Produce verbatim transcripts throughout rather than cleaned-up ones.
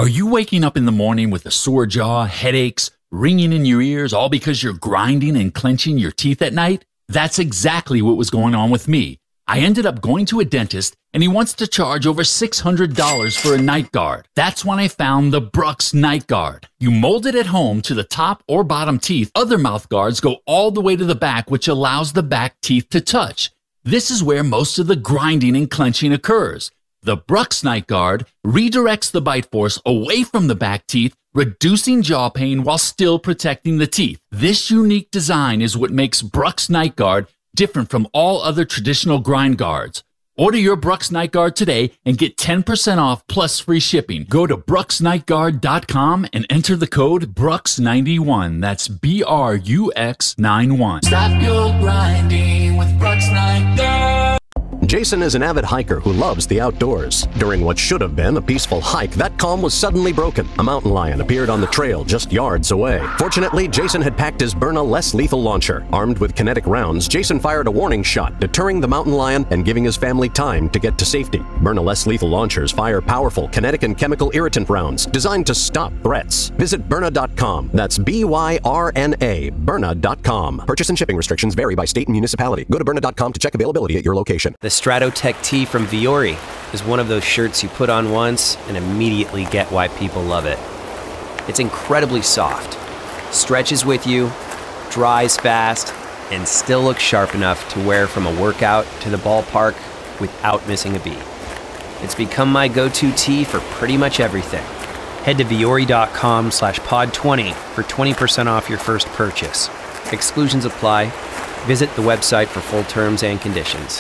Are you waking up in the morning with a sore jaw, headaches, ringing in your ears, all because you're grinding and clenching your teeth at night? That's exactly what was going on with me. I ended up going to a dentist, and he wants to charge over six hundred dollars for a night guard. That's when I found the Brux Night Guard. You mold it at home to the top or bottom teeth. Other mouth guards go all the way to the back, which allows the back teeth to touch. This is where most of the grinding and clenching occurs. The Brux Night Guard redirects the bite force away from the back teeth, reducing jaw pain while still protecting the teeth. This unique design is what makes Brux Night Guard different from all other traditional grind guards. Order your Brux Night Guard today and get ten percent off plus free shipping. Go to brux night guard dot com and enter the code brux ninety-one. That's B R U X ninety-one. Stop your grinding with Brux Night Guard. Jason is an avid hiker who loves the outdoors. During what should have been a peaceful hike, that calm was suddenly broken. A mountain lion appeared on the trail just yards away. Fortunately, Jason had packed his Byrna less lethal launcher. Armed with kinetic rounds, Jason fired a warning shot, deterring the mountain lion and giving his family time to get to safety. Byrna less lethal launchers fire powerful kinetic and chemical irritant rounds designed to stop threats. Visit Byrna dot com. That's B Y R N A, Byrna dot com. Purchase and shipping restrictions vary by state and municipality. Go to Byrna dot com to check availability at your location. The Stratotech tee from Viore is one of those shirts you put on once and immediately get why people love it. It's incredibly soft, stretches with you, dries fast, and still looks sharp enough to wear from a workout to the ballpark without missing a beat. It's become my go-to tee for pretty much everything. Head to Viore dot com slash pod twenty for twenty percent off your first purchase. Exclusions apply. Visit the website for full terms and conditions.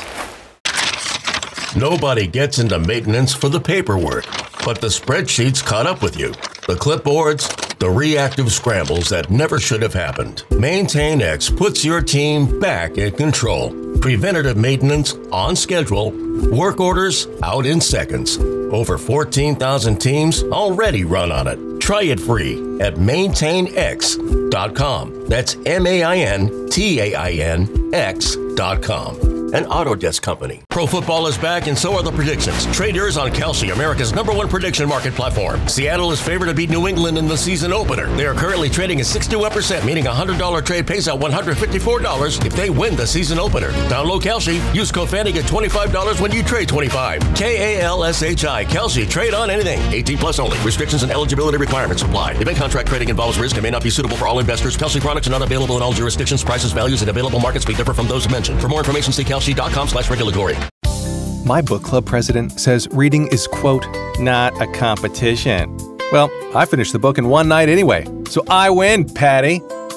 Nobody gets into maintenance for the paperwork, but the spreadsheets caught up with you. The clipboards, the reactive scrambles that never should have happened. MaintainX puts your team back in control. Preventative maintenance on schedule, work orders out in seconds. Over fourteen thousand teams already run on it. Try it free at maintain x dot com. That's M A I N T A I N X dot com. An Autodesk company. Pro football is back, and so are the predictions. Trade yours on Kalshi, America's number one prediction market platform. Seattle is favored to beat New England in the season opener. They are currently trading at sixty-one percent, meaning a one hundred dollars trade pays out one hundred fifty-four dollars if they win the season opener. Download Kalshi. Use code Fanny, get twenty-five dollars when you trade twenty-five. K A L S H I. Kalshi. Trade on anything. eighteen plus only. Restrictions and eligibility requirements apply. Event contract trading involves risk and may not be suitable for all investors. Kalshi products are not available in all jurisdictions. Prices, values, and available markets may differ from those mentioned. For more information, see kalshi dot com slash regulatory. My book club president says reading is, quote, not a competition. Well, I finished the book in one night anyway, so I win, Patty.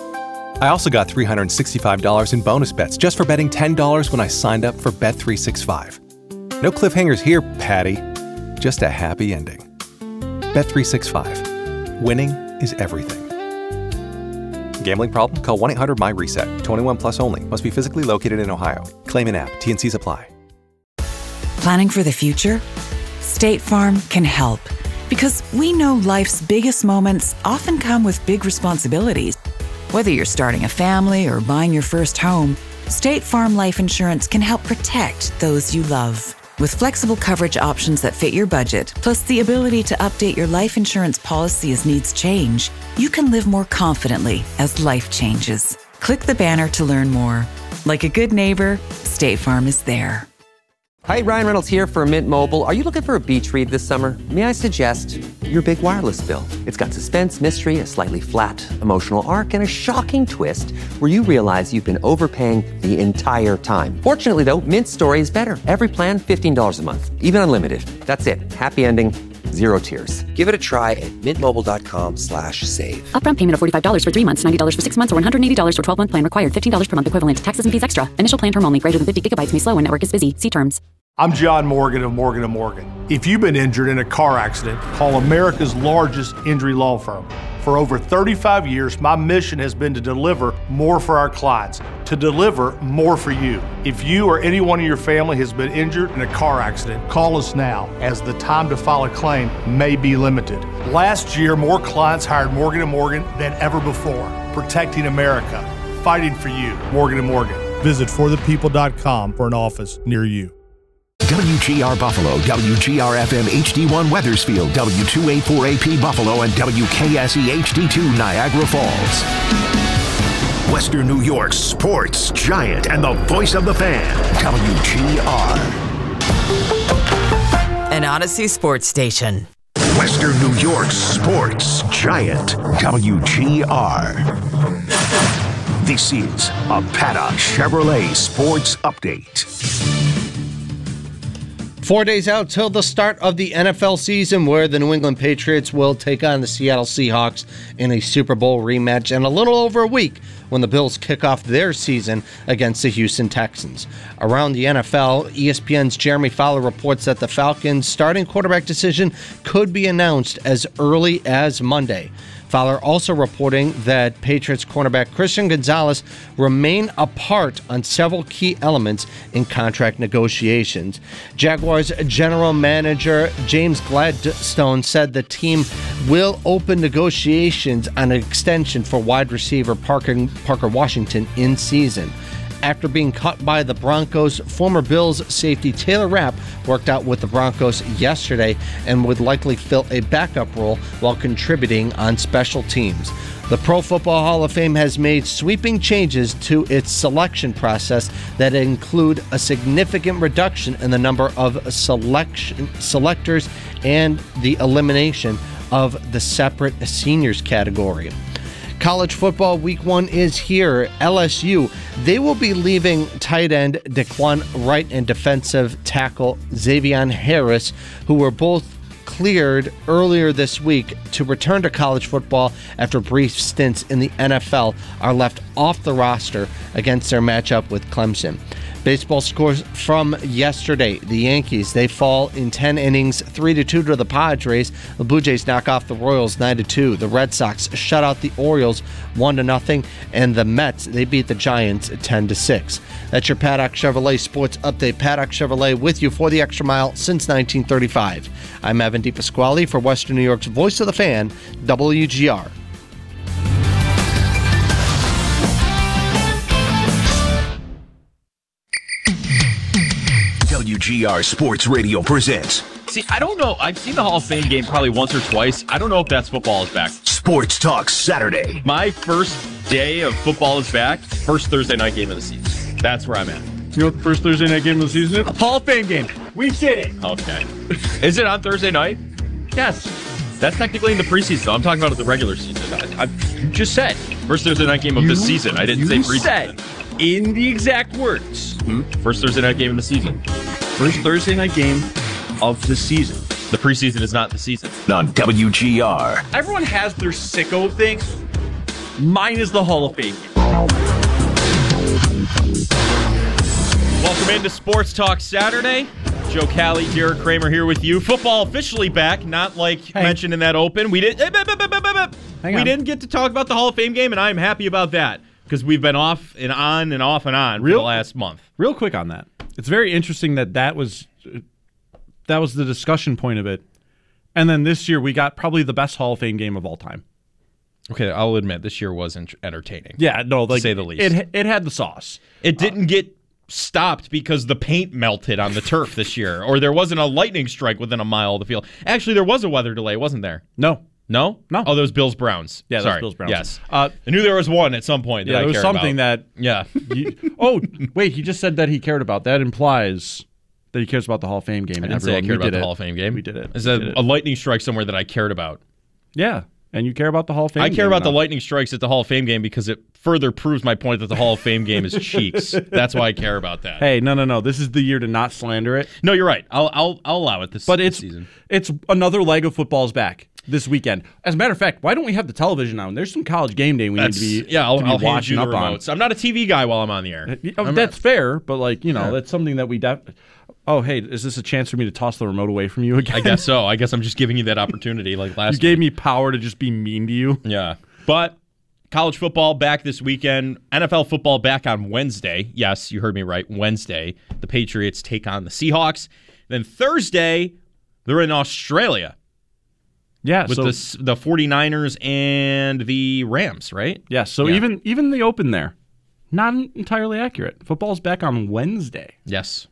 I also got three hundred sixty-five dollars in bonus bets just for betting ten dollars when I signed up for Bet three sixty-five. No cliffhangers here, Patty. Just a happy ending. Bet three sixty-five. Winning is everything. Gambling problem? Call one eight hundred my reset. twenty-one plus only. Must be physically located in Ohio. Claim in app. T and Cs apply. Planning for the future? State Farm can help. Because we know life's biggest moments often come with big responsibilities. Whether you're starting a family or buying your first home, State Farm Life Insurance can help protect those you love. With flexible coverage options that fit your budget, plus the ability to update your life insurance policy as needs change, you can live more confidently as life changes. Click the banner to learn more. Like a good neighbor, State Farm is there. Hi, Ryan Reynolds here for Mint Mobile. Are you looking for a beach read this summer? May I suggest your big wireless bill? It's got suspense, mystery, a slightly flat, emotional arc, and a shocking twist where you realize you've been overpaying the entire time. Fortunately, though, Mint's story is better. Every plan, fifteen dollars a month, even unlimited. That's it. Happy ending, zero tears. Give it a try at mintmobile.com slash save. Upfront payment of forty-five dollars for three months, ninety dollars for six months, or one hundred eighty dollars for twelve-month plan required. fifteen dollars per month equivalent. Taxes and fees extra. Initial plan term only. Greater than fifty gigabytes may slow when network is busy. See terms. I'm John Morgan of Morgan and Morgan. If you've been injured in a car accident, call America's largest injury law firm. For over thirty-five years, my mission has been to deliver more for our clients, to deliver more for you. If you or anyone in your family has been injured in a car accident, call us now, as the time to file a claim may be limited. Last year, more clients hired Morgan and Morgan than ever before, protecting America, fighting for you. Morgan and Morgan. Visit for the people dot com for an office near you. W G R Buffalo, W G R F M H D one Weathersfield, W two eighty-four A P Buffalo, and W K S E H D two Niagara Falls. Western New York's sports giant and the voice of the fan, W G R. An Odyssey sports station. Western New York's sports giant, W G R. This is a Paddock Chevrolet Sports Update. Four days out till the start of the N F L season, where the New England Patriots will take on the Seattle Seahawks in a Super Bowl rematch, and a little over a week when the Bills kick off their season against the Houston Texans. Around the N F L, E S P N's Jeremy Fowler reports that the Falcons' starting quarterback decision could be announced as early as Monday. Fowler also reporting that Patriots cornerback Christian Gonzalez remain apart on several key elements in contract negotiations. Jaguars general manager James Gladstone said the team will open negotiations on an extension for wide receiver Parker, Parker Washington in season. After being cut by the Broncos, former Bills safety Taylor Rapp worked out with the Broncos yesterday and would likely fill a backup role while contributing on special teams. The Pro Football Hall of Fame has made sweeping changes to its selection process that include a significant reduction in the number of selection selectors and the elimination of the separate seniors category. College football week one is here. L S U, they will be leaving tight end Daquan Wright and defensive tackle Xavier Harris, who were both cleared earlier this week to return to college football after brief stints in the N F L, are left off the roster against their matchup with Clemson. Baseball scores from yesterday. The Yankees, they fall in ten innings, three to two to the Padres. The Blue Jays knock off the Royals nine to two. The Red Sox shut out the Orioles one to nothing. And the Mets, they beat the Giants ten to six. That's your Paddock Chevrolet Sports Update. Paddock Chevrolet with you for the extra mile since nineteen thirty-five. I'm Evan DePasquale for Western New York's Voice of the Fan, W G R. W G R Sports Radio presents. See, I don't know. I've seen the Hall of Fame game probably once or twice. I don't know if that's football is back. Sports Talk Saturday. My first day of football is back. First Thursday night game of the season. That's where I'm at. You know what the first Thursday night game of the season is? Hall of Fame game. We did it. Okay. Is it on Thursday night? Yes. That's technically in the preseason, though. I'm talking about the regular season. I, I you just said first Thursday night game of you, the season. I didn't say preseason. Said in the exact words. Hmm? First Thursday night game of the season. First Thursday night game of the season. The preseason is not the season. On W G R. Everyone has their sicko thing. Mine is the Hall of Fame. Welcome into Sports Talk Saturday. Joe Cali, Derek Kramer here with you. Football officially back, not like hey. mentioned in that open. We did. We didn't get to talk about the Hall of Fame game, and I'm happy about that because we've been off and on and off and on real, for the last month. Real quick on that, it's very interesting that that was that was the discussion point of it, and then this year we got probably the best Hall of Fame game of all time. Okay, I'll admit this year was entertaining. Yeah, no, like, to say the least. It it had the sauce. It didn't uh, get stopped because the paint melted on the turf this year, or there wasn't a lightning strike within a mile of the field. Actually, there was a weather delay, wasn't there? No. No? No. Oh, those Bills Browns. Yeah, Sorry. those Bills Browns. Yes. Uh, I knew there was one at some point that yeah, I there was cared something about. that... Yeah. You, oh, wait, he just said that he cared about. That implies that he cares about the Hall of Fame game. I and didn't say I cared about the it. Hall of Fame game. We did it. Is that a lightning strike somewhere that I cared about? Yeah. And you care about the Hall of Fame I game? care about the enough. lightning strikes at the Hall of Fame game because it further proves my point that the Hall of Fame game is cheeks. That's why I care about that. Hey, no, no, no. This is the year to not slander it. No, you're right. I'll I'll, I'll allow it this, but this it's, season. It's another leg of football's back this weekend. As a matter of fact, why don't we have the television on? There's some college game day we that's, need to be, yeah, I'll, to be I'll watching hand you the up remotes. on. I'm not a T V guy while I'm on the air. Oh, that's fair, but like you know, yeah. that's something that we def- Oh, hey, is this a chance for me to toss the remote away from you again? I guess so. I guess I'm just giving you that opportunity like last You gave week. me power to just be mean to you. Yeah. But college football back this weekend. N F L football back on Wednesday. Yes, you heard me right. Wednesday, the Patriots take on the Seahawks. Then Thursday, they're in Australia. Yeah, with so, the, the 49ers and the Rams, right? Yeah, so yeah. even even the open there, not entirely accurate. Football's back on Wednesday. Yes.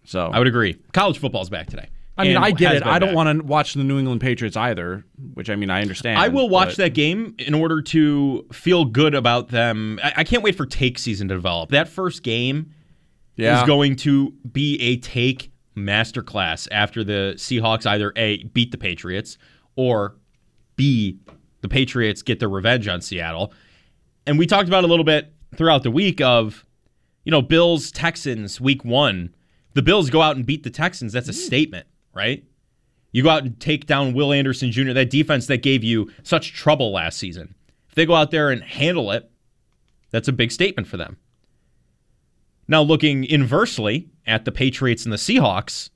So I would agree. College football's back today. I mean, And I get has it. been I don't back. want to watch the New England Patriots either, which I mean, I understand. I will watch but- that game in order to feel good about them. I, I can't wait for take season to develop. That first game Yeah. is going to be a take masterclass after the Seahawks either A, beat the Patriots, or B, the Patriots get their revenge on Seattle. And we talked about it a little bit throughout the week of, you know, Bills, Texans, week one. The Bills go out and beat the Texans. That's a statement, right? You go out and take down Will Anderson Junior, that defense that gave you such trouble last season. If they go out there and handle it, that's a big statement for them. Now, looking inversely at the Patriots and the Seahawks,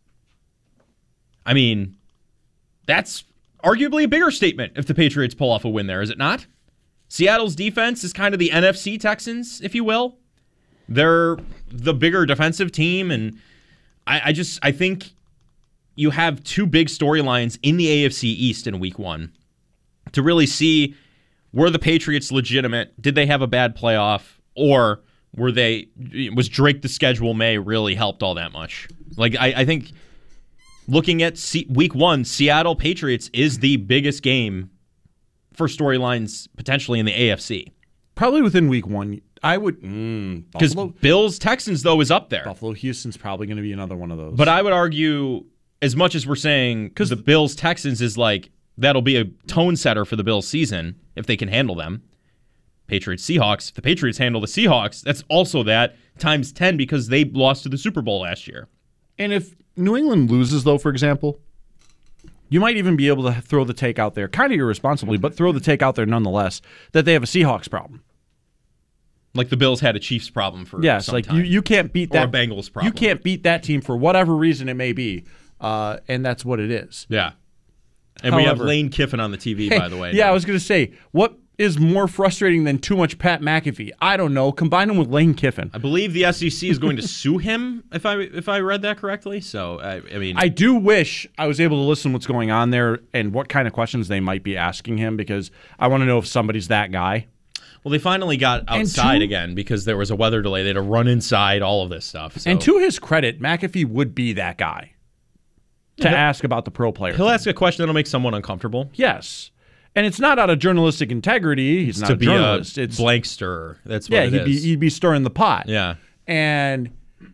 I mean, that's arguably a bigger statement if the Patriots pull off a win there, is it not? Seattle's defense is kind of the N F C Texans, if you will. They're the bigger defensive team, and I, I just I think you have two big storylines in the A F C East in week one to really see, were the Patriots legitimate? Did they have a bad playoff? Or were they, was Drake the schedule May really helped all that much? Like, I, I think looking at C- week one, Seattle Patriots is the biggest game for storylines potentially in the A F C. Probably within week one. I would, Because mm, Bills Texans, though, is up there. Buffalo Houston's probably going to be another one of those. But I would argue, as much as we're saying, because the Bills Texans is like, that'll be a tone setter for the Bills season if they can handle them. Patriots Seahawks, if the Patriots handle the Seahawks, that's also that times ten because they lost to the Super Bowl last year. And if New England loses, though, for example, you might even be able to throw the take out there, kind of irresponsibly, but throw the take out there nonetheless, that they have a Seahawks problem. Like the Bills had a Chiefs problem for yes, some like time. you, you can't beat that Or a Bengals problem. You can't beat that team for whatever reason it may be, uh, and that's what it is. Yeah. And we have However- Lane Kiffin on the T V, Hey, by the way. Yeah, now. I was going to say, what is more frustrating than too much Pat McAfee? I don't know. Combine him with Lane Kiffin. I believe the S E C is going to sue him, if I if I read that correctly. So, I, I mean... I do wish I was able to listen to what's going on there and what kind of questions they might be asking him, because I want to know if somebody's that guy. Well, they finally got outside to- again because there was a weather delay. They had to run inside, all of this stuff. So. And to his credit, McAfee would be that guy to He'll- ask about the pro player. He'll ask a question that'll make someone uncomfortable. Yes. And it's not out of journalistic integrity. He's It's not to a be journalist. a it's blank stirrer. That's what yeah, it he'd is. be he'd be stirring the pot. Yeah. And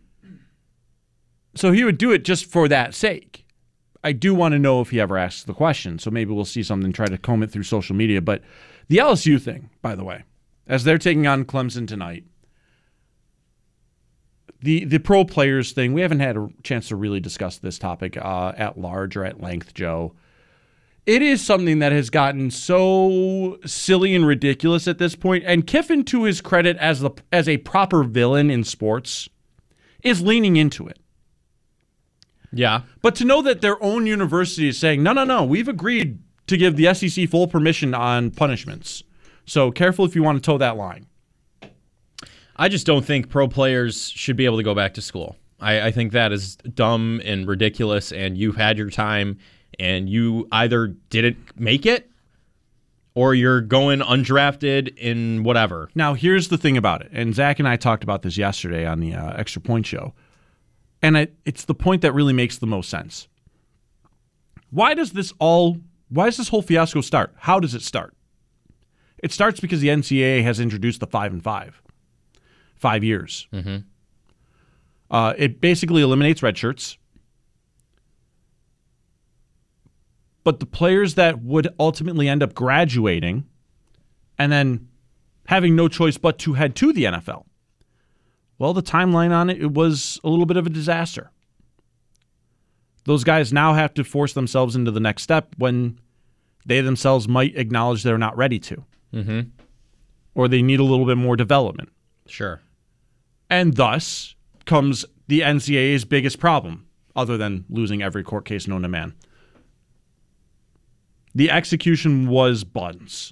so he would do it just for that sake. I do want to know if he ever asks the question, so maybe we'll see something, try to comb it through social media. But the L S U thing, by the way, as they're taking on Clemson tonight, the the pro players thing, we haven't had a chance to really discuss this topic uh, at large or at length, Joe. It is something that has gotten so silly and ridiculous at this point, and Kiffin, to his credit as the as a proper villain in sports, is leaning into it. Yeah. But to know that their own university is saying, no, no, no, we've agreed to give the S E C full permission on punishments. So careful if you want to toe that line. I just don't think pro players should be able to go back to school. I, I think that is dumb and ridiculous, and you've had your time, and you either didn't make it or you're going undrafted in whatever. Now, here's the thing about it, and Zach and I talked about this yesterday on the uh, Extra Point Show, and I, it's the point that really makes the most sense. Why does this all, why does this whole fiasco start? How does it start? It starts because the N C double A has introduced the five and five. Five years. Mm-hmm. Uh, it basically eliminates red shirts. But the players that would ultimately end up graduating and then having no choice but to head to the N F L, well, the timeline on it, it was a little bit of a disaster. Those guys now have to force themselves into the next step when they themselves might acknowledge they're not ready to. Mm-hmm. Or they need a little bit more development. Sure. And thus comes the N C double A's biggest problem, other than losing every court case known to man. The execution was buns.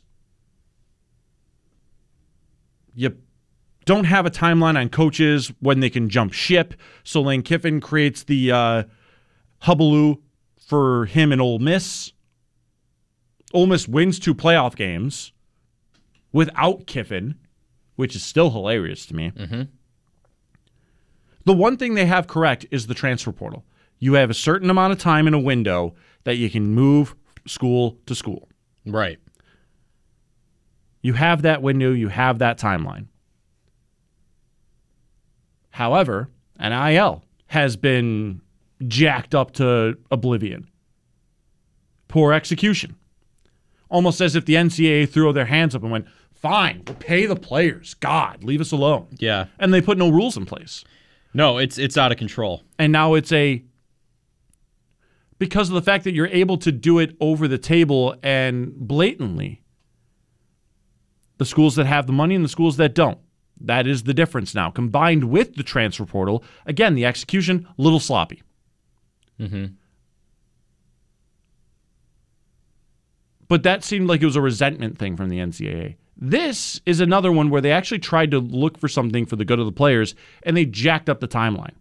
You don't have a timeline on coaches when they can jump ship, so Lane Kiffin creates the uh, hubbub for him and Ole Miss. Ole Miss wins two playoff games without Kiffin, which is still hilarious to me. Mm-hmm. The one thing they have correct is the transfer portal. You have a certain amount of time in a window that you can move school to school. Right. You have that window, you have that timeline. However, N I L has been jacked up to oblivion. Poor execution. Almost as if the N C double A threw their hands up and went, fine, we'll pay the players. God, leave us alone. Yeah. And they put no rules in place. No, it's it's out of control. And now it's a, because of the fact that you're able to do it over the table and blatantly, the schools that have the money and the schools that don't. That is the difference now. Combined with the transfer portal, again, the execution, a little sloppy. Mm-hmm. But that seemed like it was a resentment thing from the N C double A. This is another one where they actually tried to look for something for the good of the players, and they jacked up the timeline.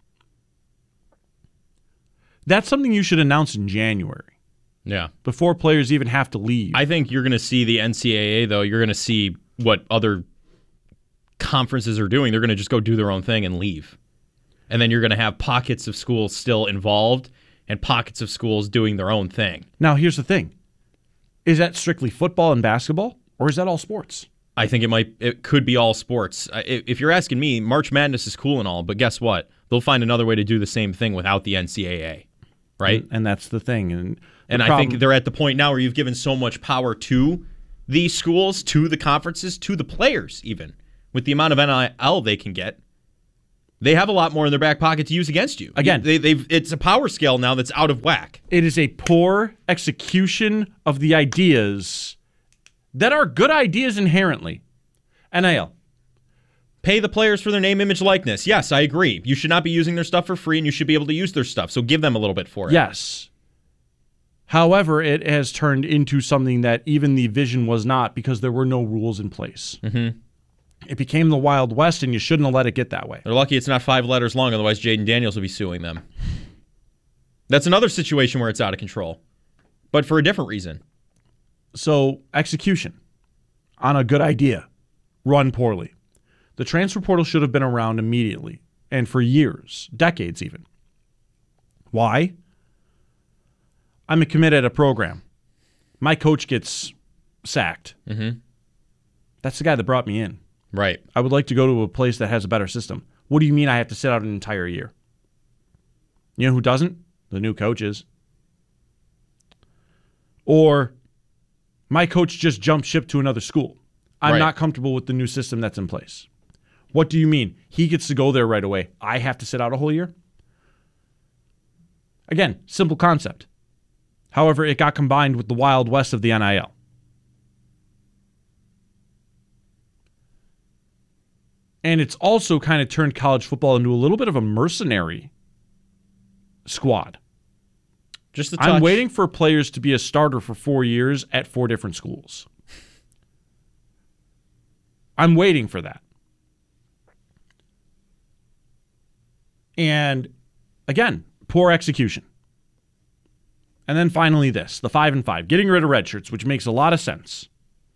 That's something you should announce in January. Yeah. Before players even have to leave. I think you're going to see the N C double A, though, you're going to see what other conferences are doing. They're going to just go do their own thing and leave. And then you're going to have pockets of schools still involved and pockets of schools doing their own thing. Now, here's the thing. Is that strictly football and basketball, or is that all sports? I think it might. It could be all sports. If you're asking me, March Madness is cool and all, but guess what? They'll find another way to do the same thing without the N C double A, right? And, and that's the thing. And, the and I problem, think they're at the point now where you've given so much power to these schools, to the conferences, to the players even. With the amount of N I L they can get, they have a lot more in their back pocket to use against you. Again, they, they've it's a power scale now that's out of whack. It is a poor execution of the ideas that are good ideas inherently. N I L. Pay the players for their name, image, likeness. Yes, I agree. You should not be using their stuff for free, and you should be able to use their stuff. So give them a little bit for it. Yes. However, it has turned into something that even the vision was not, because there were no rules in place. Mm-hmm. It became the Wild West, and you shouldn't have let it get that way. They're lucky it's not five letters long, otherwise Jaden Daniels will be suing them. That's another situation where it's out of control, but for a different reason. So, execution on a good idea, run poorly. The transfer portal should have been around immediately, and for years, decades even. Why? I'm a commit at a program. My coach gets sacked. Mm-hmm. That's the guy that brought me in. Right. I would like to go to a place that has a better system. What do you mean I have to sit out an entire year? You know who doesn't? The new coaches. Or my coach just jumped ship to another school. I'm right. not comfortable with the new system that's in place. What do you mean? He gets to go there right away. I have to sit out a whole year? Again, simple concept. However, it got combined with the Wild West of the N I L. And it's also kind of turned college football into a little bit of a mercenary squad. Just a touch. I'm waiting for players to be a starter for four years at four different schools. I'm waiting for that. And again, poor execution. And then finally this, the five and five, getting rid of red shirts, which makes a lot of sense.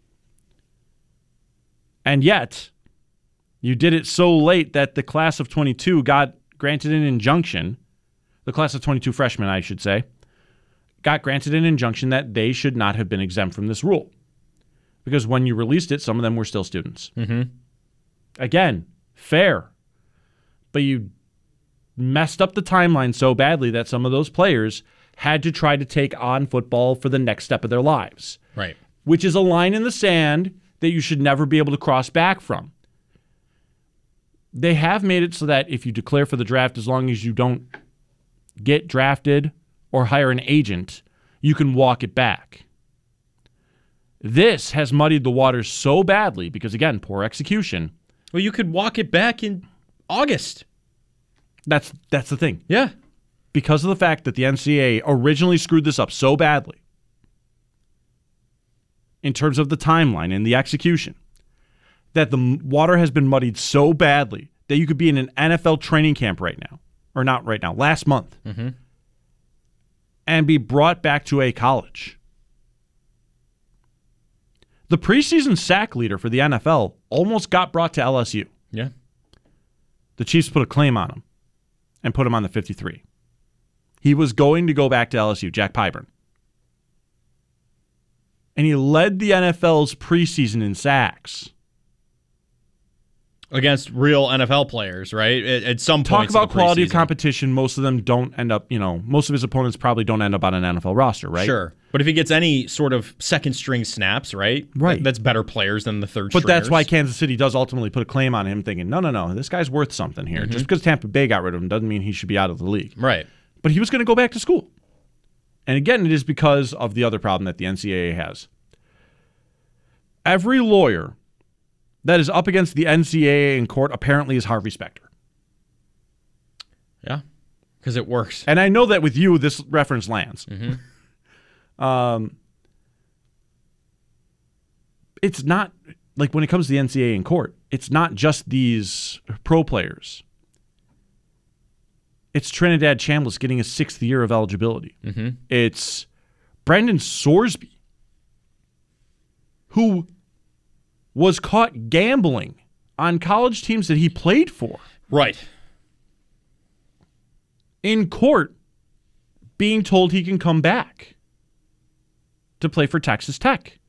And yet, you did it so late that the class of twenty-two got granted an injunction. The class of twenty-two freshmen, I should say, got granted an injunction that they should not have been exempt from this rule. Because when you released it, some of them were still students. Mm-hmm. Again, fair. But you messed up the timeline so badly that some of those players had to try to take on football for the next step of their lives. Right. Which is a line in the sand that you should never be able to cross back from. They have made it so that if you declare for the draft, as long as you don't get drafted or hire an agent, you can walk it back. This has muddied the waters so badly because, again, poor execution. Well, you could walk it back in August. That's that's the thing. Yeah. Because of the fact that the N C double A originally screwed this up so badly in terms of the timeline and the execution, that the water has been muddied so badly that you could be in an N F L training camp right now, or not right now, last month, mm-hmm. and be brought back to a college. The preseason sack leader for the N F L almost got brought to L S U. Yeah. The Chiefs put a claim on him. and put him on the fifty-three. He was going to go back to L S U, Jack Pyburn. And he led the N F L's preseason in sacks. Against real N F L players, right? At, at some point. Talk about quality of competition. Most of them don't end up, you know, most of his opponents probably don't end up on an N F L roster, right? Sure. But if he gets any sort of second string snaps, right? Right. That, that's better players than the third But stringers. that's why Kansas City does ultimately put a claim on him, thinking, no, no, no, this guy's worth something here. Mm-hmm. Just because Tampa Bay got rid of him doesn't mean he should be out of the league. Right. But he was going to go back to school. And again, it is because of the other problem that the N C double A has. Every lawyer that is up against the N C double A in court apparently is Harvey Specter. Yeah, because it works. And I know that with you, this reference lands. Mm-hmm. um, it's not, like when it comes to the N C double A in court, it's not just these pro players. It's Trinidad Chambliss getting a sixth year of eligibility. Mm-hmm. It's Brendan Sorsby, who was caught gambling on college teams that he played for. Right. In court, being told he can come back to play for Texas Tech.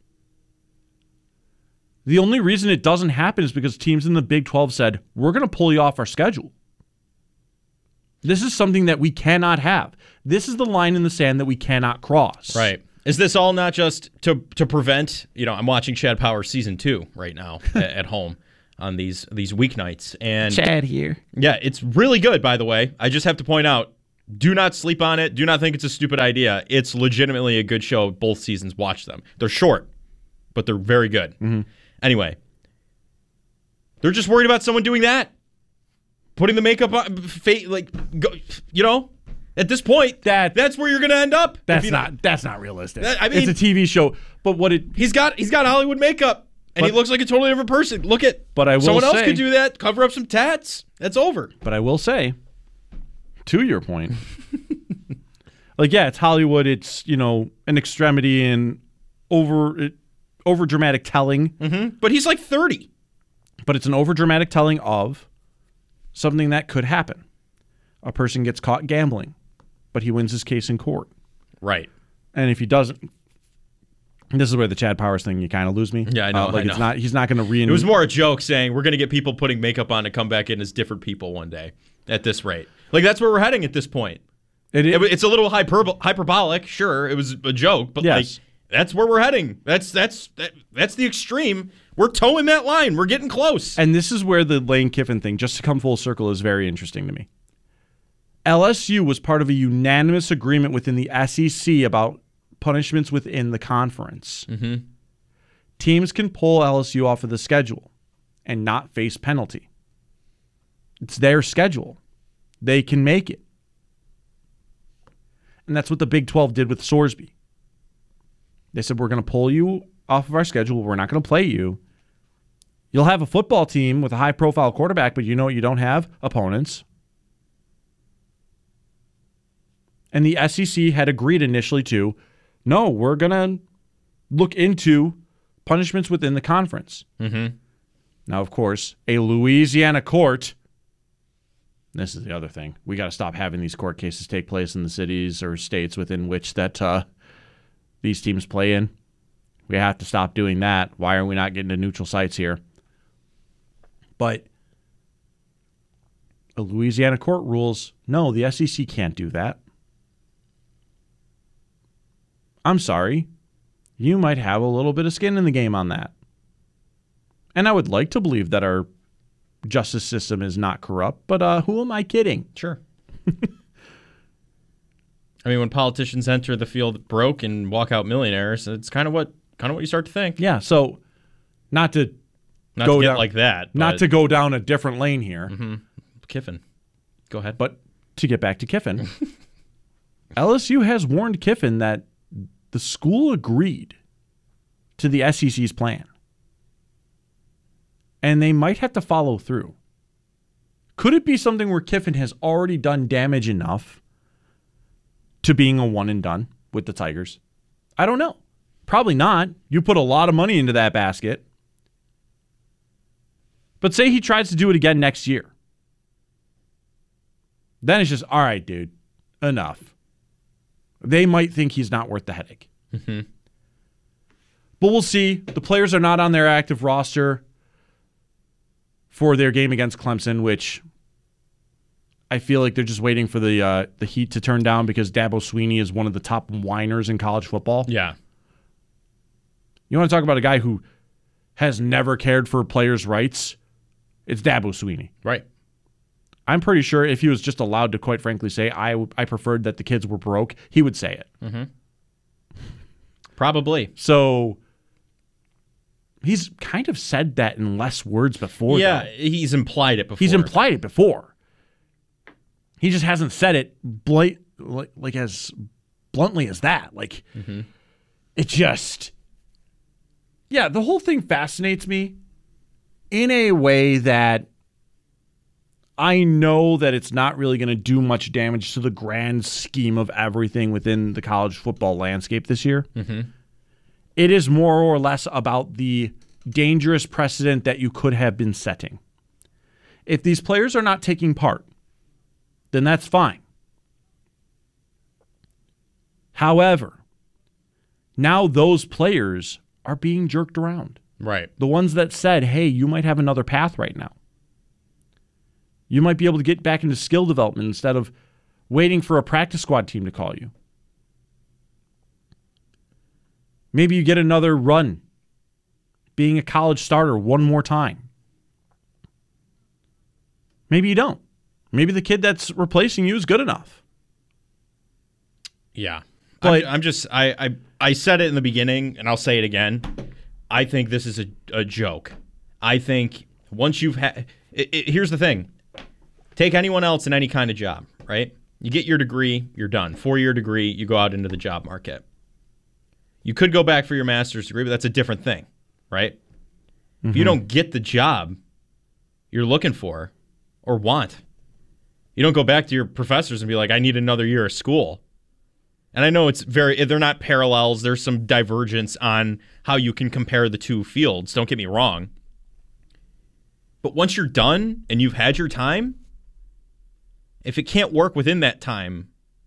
The only reason it doesn't happen is because teams in the Big twelve said, we're going to pull you off our schedule. This is something that we cannot have. This is the line in the sand that we cannot cross. Right. Is this all not just to to prevent, you know, I'm watching Chad Power season two right now at, at home on these these weeknights. And Chad here. Yeah, it's really good, by the way. I just have to point out, do not sleep on it. Do not think it's a stupid idea. It's legitimately a good show. Both seasons, watch them. They're short, but they're very good. Mm-hmm. Anyway, they're just worried about someone doing that. Putting the makeup on, like, go, you know, at this point, that that's where you're going to end up. That's you not know. that's not realistic. That, I mean, it's a T V show, but what it he's got he's got Hollywood makeup, and but, he looks like a totally different person. Look at, but I will someone else say, could do that. Cover up some tats. That's over. But I will say, to your point, like yeah, it's Hollywood. It's you know an extremity and over it, over dramatic telling. Mm-hmm. But he's like thirty. But it's an over dramatic telling of something that could happen. A person gets caught gambling, but he wins his case in court. Right. And if he doesn't, this is where the Chad Powers thing, you kind of lose me. Yeah, I know. Uh, like I know. it's not. He's not going to re. It was more a joke saying we're going to get people putting makeup on to come back in as different people one day at this rate. Like that's where we're heading at this point. It is. It, it's a little hyperbo- hyperbolic. Sure, it was a joke, but yes. like that's where we're heading. That's that's that, that's the extreme. We're towing that line. We're getting close. And this is where the Lane Kiffin thing, just to come full circle, is very interesting to me. L S U was part of a unanimous agreement within the S E C about punishments within the conference. Mm-hmm. Teams can pull L S U off of the schedule and not face penalty. It's their schedule. They can make it. And that's what the Big twelve did with Sorsby. They said, we're going to pull you off of our schedule. We're not going to play you. You'll have a football team with a high-profile quarterback, but you know what you don't have? Opponents. And the S E C had agreed initially to, no, we're going to look into punishments within the conference. Mm-hmm. Now, of course, a Louisiana court, this is the other thing, we got to stop having these court cases take place in the cities or states within which that uh, these teams play in. We have to stop doing that. Why are we not getting to neutral sites here? But a Louisiana court rules, no, the S E C can't do that. I'm sorry. You might have a little bit of skin in the game on that. And I would like to believe that our justice system is not corrupt, but uh, who am I kidding? Sure. I mean, when politicians enter the field broke and walk out millionaires, it's kind of what kind of what you start to think. Yeah, so not to not go to get down, like that. Not but, to go down a different lane here. Mm-hmm. Kiffin. Go ahead. But to get back to Kiffin, L S U has warned Kiffin that the school agreed to the S E C's plan. And they might have to follow through. Could it be something where Kiffin has already done damage enough to being a one and done with the Tigers? I don't know. Probably not. You put a lot of money into that basket. But say he tries to do it again next year. then it's just, all right, dude, enough. They might think he's not worth the headache. Mm-hmm. But we'll see. The players are not on their active roster for their game against Clemson, which I feel like they're just waiting for the uh, the heat to turn down because Dabo Swinney is one of the top whiners in college football. Yeah. You want to talk about a guy who has never cared for players' rights? It's Dabo Swinney. Right. I'm pretty sure if he was just allowed to, quite frankly, say, I, I preferred that the kids were broke, he would say it. Mm-hmm. Probably. So he's kind of said that in less words before. Yeah, though. he's implied it before. He's implied it before. He just hasn't said it blat- like, like as bluntly as that. Like, mm-hmm. it just... Yeah, the whole thing fascinates me in a way that I know that it's not really going to do much damage to the grand scheme of everything within the college football landscape this year. Mm-hmm. It is more or less about the dangerous precedent that you could have been setting. If these players are not taking part, then that's fine. However, now those players are being jerked around. Right. The ones that said, hey, you might have another path right now. You might be able to get back into skill development instead of waiting for a practice squad team to call you. Maybe you get another run being a college starter one more time. Maybe you don't. Maybe the kid that's replacing you is good enough. Yeah. But I'm, I'm just, I, I, I said it in the beginning, and I'll say it again. I think this is a, a joke. I think once you've had, here's the thing. Take anyone else in any kind of job, right? You get your degree, you're done. Four-year degree, you go out into the job market. You could go back for your master's degree, but that's a different thing, right? Mm-hmm. If you don't get the job you're looking for or want, you don't go back to your professors and be like, I need another year of school. And I know it's very, they're not parallels. There's some divergence on how you can compare the two fields. Don't get me wrong. But once you're done and you've had your time, if it can't work within that time,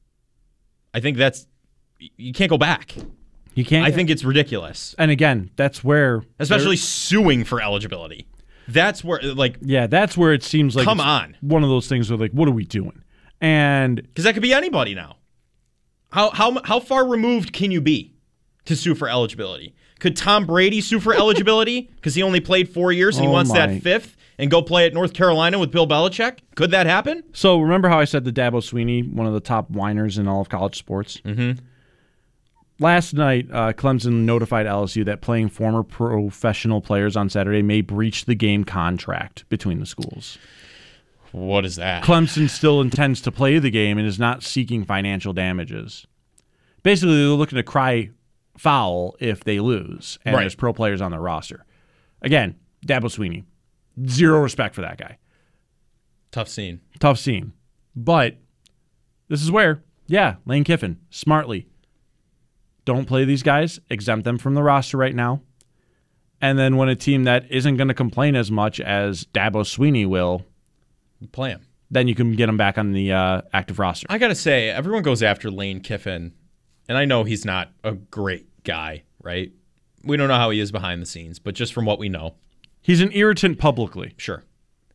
I think that's, you can't go back. You can't. I think it's ridiculous. And again, that's where... Especially suing for eligibility. That's where, like... Yeah, that's where it seems like... Come on. One of those things where, like, what are we doing? And... Because that could be anybody now. How how how far removed can you be to sue for eligibility? Could Tom Brady sue for eligibility because he only played four years and he oh wants my. that fifth and go play at North Carolina with Bill Belichick? Could that happen? So remember how I said the Dabo Swinney, one of the top whiners in all of college sports? Mm-hmm. Last night, uh, Clemson notified L S U that playing former professional players on Saturday may breach the game contract between the schools. What is that? Clemson still intends to play the game and is not seeking financial damages. Basically, they're looking to cry foul if they lose, and right. there's pro players on their roster. Again, Dabo Swinney, zero respect for that guy. Tough scene. Tough scene. But this is where, yeah, Lane Kiffin, smartly, don't play these guys, exempt them from the roster right now. And then when a team that isn't going to complain as much as Dabo Swinney will, play him. Then you can get him back on the uh, active roster. I got to say, everyone goes after Lane Kiffin, and I know he's not a great guy, right? We don't know how he is behind the scenes, but just from what we know. He's an irritant publicly. Sure.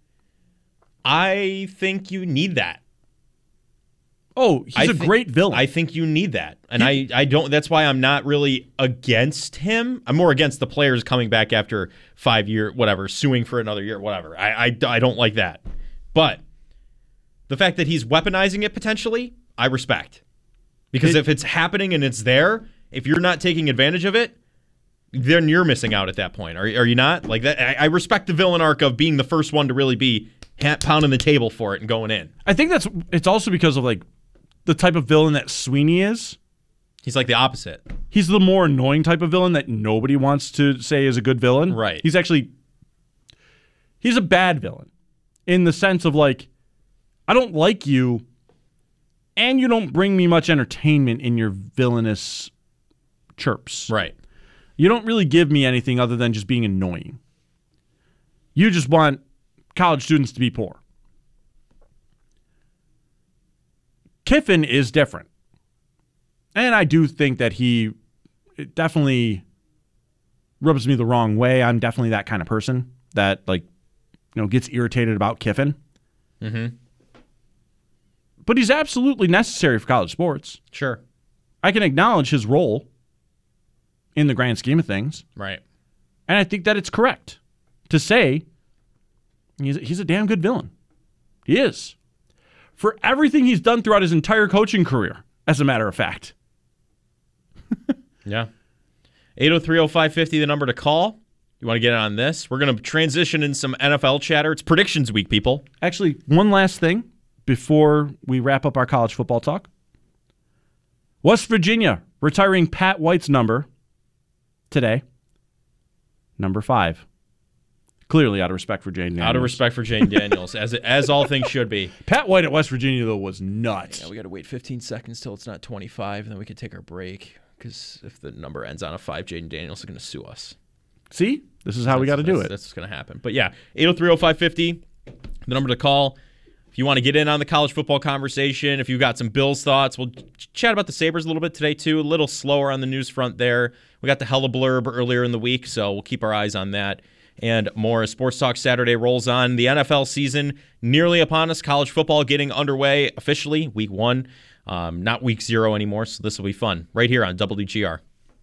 I think you need that. Oh, he's I a th- great villain. I think you need that. And He- I, I don't, that's why I'm not really against him. I'm more against the players coming back after five year, whatever, suing for another year, whatever. I, I, I don't like that. But the fact that he's weaponizing it potentially, I respect. Because It- if it's happening and it's there, if you're not taking advantage of it, then you're missing out at that point. Are, are you not? Like that. I, I respect the villain arc of being the first one to really be ha- pounding the table for it and going in. I think that's it's also because of like the type of villain that Swinney is. He's like the opposite. He's the more annoying type of villain that nobody wants to say is a good villain. Right. He's actually he's a bad villain in the sense of like, I don't like you and you don't bring me much entertainment in your villainous chirps. Right. You don't really give me anything other than just being annoying. You just want college students to be poor. Kiffin is different. And I do think that he it definitely rubs me the wrong way. I'm definitely that kind of person that, like, you know, gets irritated about Kiffin. Mm-hmm. But he's absolutely necessary for college sports. Sure. I can acknowledge his role in the grand scheme of things. Right. And I think that it's correct to say he's, he's a damn good villain. He is. For everything he's done throughout his entire coaching career, as a matter of fact. Yeah. eight oh three oh five fifty, the number to call. You want to get in on this? We're going to transition in some N F L chatter. It's predictions week, people. Actually, one last thing before we wrap up our college football talk. West Virginia retiring Pat White's number today. Number five. Clearly out of respect for Jane Daniels. Out of respect for Jane Daniels, as as all things should be. Pat White at West Virginia, though, was nuts. Yeah, we got to wait fifteen seconds till it's not twenty-five, and then we can take our break. Because if the number ends on a five, Jane Daniels is going to sue us. See? This is how that's, we got to do that's, it. That's what's going to happen. But yeah, eight oh three oh five fifty, the number to call. If you want to get in on the college football conversation, if you've got some Bills thoughts, we'll ch- chat about the Sabres a little bit today, too. A little slower on the news front there. We got the Hella blurb earlier in the week, so we'll keep our eyes on that. And more as Sports Talk Saturday rolls on. The N F L season nearly upon us. College football getting underway officially, week one. Um, not week zero anymore, so this will be fun. Right here on W G R.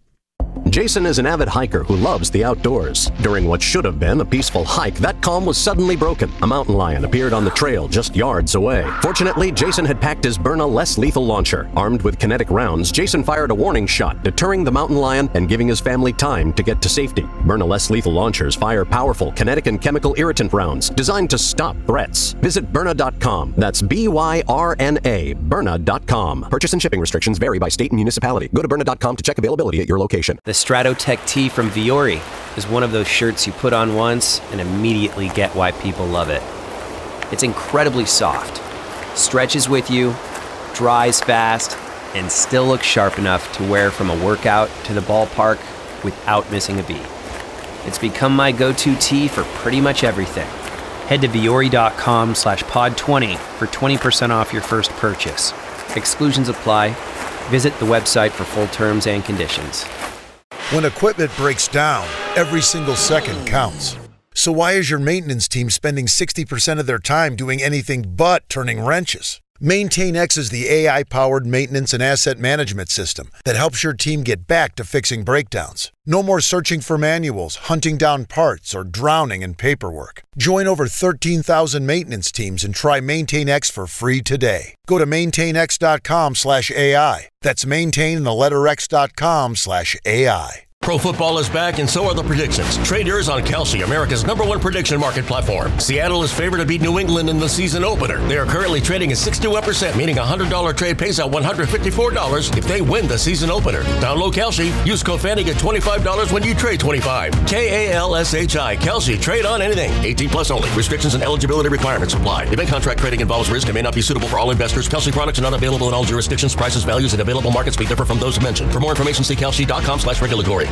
Jason is an avid hiker who loves the outdoors. During what should have been a peaceful hike, that calm was suddenly broken. A mountain lion appeared on the trail just yards away. Fortunately, Jason had packed his Byrna less lethal launcher. Armed with kinetic rounds, Jason fired a warning shot, deterring the mountain lion and giving his family time to get to safety. Byrna less lethal launchers fire powerful kinetic and chemical irritant rounds designed to stop threats. Visit Byrna dot com. That's B Y R N A, Byrna dot com. Purchase and shipping restrictions vary by state and municipality. Go to Byrna dot com to check availability at your location. The Stratotech tee from Viore is one of those shirts you put on once and immediately get why people love it. It's incredibly soft, stretches with you, dries fast, and still looks sharp enough to wear from a workout to the ballpark without missing a beat. It's become my go-to tee for pretty much everything. Head to Viore dot com slash pod twenty for twenty percent off your first purchase. Exclusions apply. Visit the website for full terms and conditions. When equipment breaks down, every single second counts. So why is your maintenance team spending sixty percent of their time doing anything but turning wrenches? MaintainX is the A I-powered maintenance and asset management system that helps your team get back to fixing breakdowns. No more searching for manuals, hunting down parts, or drowning in paperwork. Join over thirteen thousand maintenance teams and try MaintainX for free today. Go to maintainx dot com slash A I. That's maintain and the letter X dot com slash A I. Pro football is back, and so are the predictions. Trade yours on Kalshi, America's number one prediction market platform. Seattle is favored to beat New England in the season opener. They are currently trading at sixty-one percent, meaning a one hundred dollars trade pays out one hundred fifty-four dollars if they win the season opener. Download Kalshi. Use code Fanny, get twenty-five dollars when you trade twenty-five. K A L S H I. Kalshi. Trade on anything. eighteen plus only. Restrictions and eligibility requirements apply. Event contract trading involves risk and may not be suitable for all investors. Kalshi products are not available in all jurisdictions. Prices, values, and available markets may differ from those mentioned. For more information, see Kalshi dot com slash regulatory.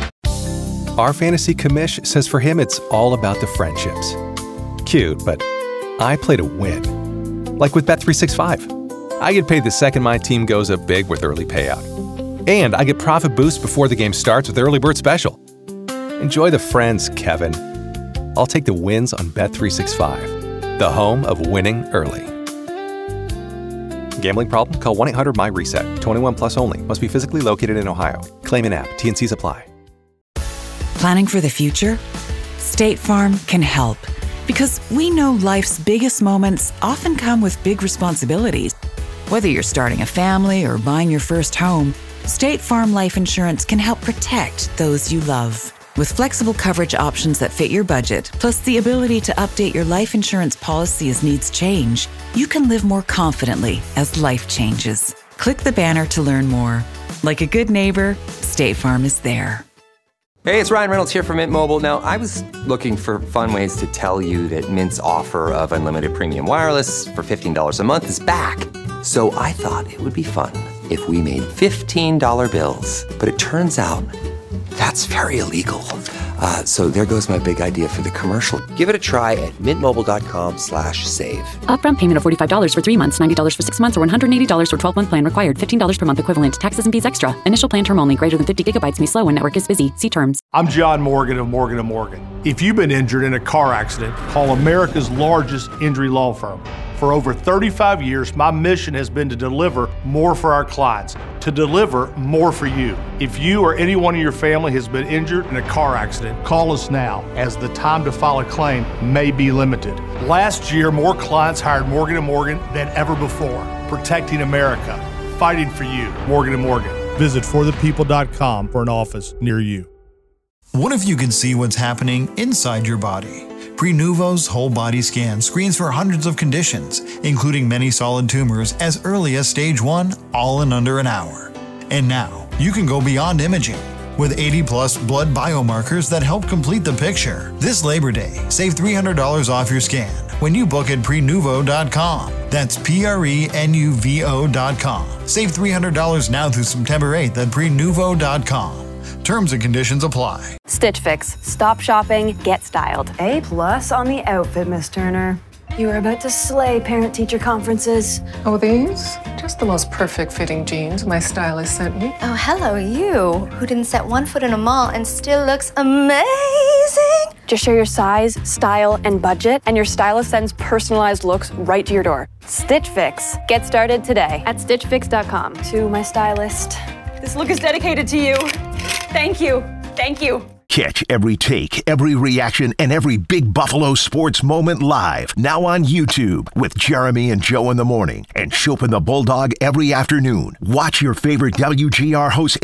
Our fantasy commish says for him it's all about the friendships. Cute, but I play to win. Like with Bet three sixty-five. I get paid the second my team goes up big with early payout. And I get profit boost before the game starts with Early Bird Special. Enjoy the friends, Kevin. I'll take the wins on Bet three sixty-five, the home of winning early. Gambling problem? Call one eight hundred M Y reset. twenty-one plus only. Must be physically located in Ohio. Claim in app. T and Cs apply. Planning for the future? State Farm can help. Because we know life's biggest moments often come with big responsibilities. Whether you're starting a family or buying your first home, State Farm Life Insurance can help protect those you love. With flexible coverage options that fit your budget, plus the ability to update your life insurance policy as needs change, you can live more confidently as life changes. Click the banner to learn more. Like a good neighbor, State Farm is there. Hey, it's Ryan Reynolds here from Mint Mobile. Now, I was looking for fun ways to tell you that Mint's offer of unlimited premium wireless for fifteen dollars a month is back. So I thought it would be fun if we made fifteen dollar bills. But it turns out That's very illegal. Uh, so there goes my big idea for the commercial. Give it a try at mintmobile.com slash save. Upfront payment of forty-five dollars for three months, ninety dollars for six months, or one hundred eighty dollars for twelve-month plan required. fifteen dollars per month equivalent. Taxes and fees extra. Initial plan term only. Greater than fifty gigabytes may slow when network is busy. See terms. I'm John Morgan of Morgan and Morgan. If you've been injured in a car accident, call America's largest injury law firm. For over thirty-five years, my mission has been to deliver more for our clients, to deliver more for you. If you or anyone in your family has been injured in a car accident, call us now, as the time to file a claim may be limited. Last year, more clients hired Morgan and Morgan than ever before, protecting America, fighting for you. Morgan and Morgan. Visit for the people dot com for an office near you. What if you could see what's happening inside your body? Prenuvo's whole body scan screens for hundreds of conditions, including many solid tumors as early as stage one, all in under an hour. And now, you can go beyond imaging with eighty plus blood biomarkers that help complete the picture. This Labor Day, save three hundred dollars off your scan when you book at prenuvo dot com. That's P R E N U V O dot com. Save three hundred dollars now through September eighth at prenuvo dot com. Terms and conditions apply. Stitch Fix. Stop shopping, get styled. A plus on the outfit, Miss Turner. You are about to slay parent-teacher conferences. Oh, these? Just the most perfect fitting jeans my stylist sent me. Oh, hello, you, who didn't set one foot in a mall and still looks amazing. Just share your size, style, and budget, and your stylist sends personalized looks right to your door. Stitch Fix. Get started today at stitch fix dot com. To my stylist, this look is dedicated to you. Thank you. Thank you. Catch every take, every reaction, and every big Buffalo sports moment live now on YouTube with Jeremy and Joe in the morning and Chopin the Bulldog every afternoon. Watch your favorite W G R hosts